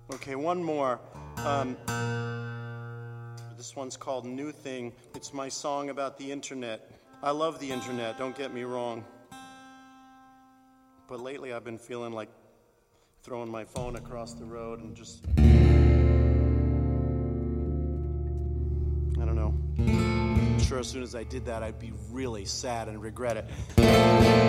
Okay, one more. This one's called New Thing. It's my song about the internet. I love the internet, don't get me wrong. But lately I've been feeling like throwing my phone across the road and just... I don't know. I'm sure as soon as I did that, I'd be really sad and regret it.